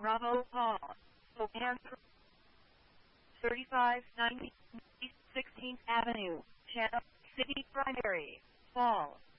Bravo Paul. Opan 3590 East 16th Avenue, Chatham City Primary, Fall.